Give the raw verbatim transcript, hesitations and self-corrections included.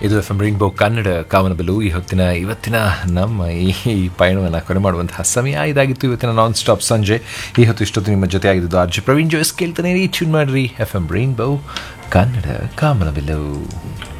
ಇದು F M rainbow Kannada ಕಾಮನಬಿಲ್ಲು. ಈ ಹೊತ್ತಿನ ಇವತ್ತಿನ ನಮ್ಮ ಈ ಪಯಣವನ್ನು ಕೊನೆ ಮಾಡುವಂತಹ ಸಮಯ ಇದಾಗಿತ್ತು. ಇವತ್ತಿನ ನಾನ್ ಸ್ಟಾಪ್ ಸಂಜೆ. ಈ ಹೊತ್ತು ಇಷ್ಟೊತ್ತು ನಿಮ್ಮ ಜೊತೆ ಆಗಿದ್ದು ಆರ್ ಜೆ ಪ್ರವೀಣ್ ಜೋಯ್ಸ್. ಕೇಳ್ತಾನೆ ರೀ, ಟ್ಯೂನ್ ಮಾಡಿರಿ ಎಫ್ ಎಂ ರೈನ್ಬೋ ಕನ್ನಡ ಕಾಮನಬಿಲ್ಲು.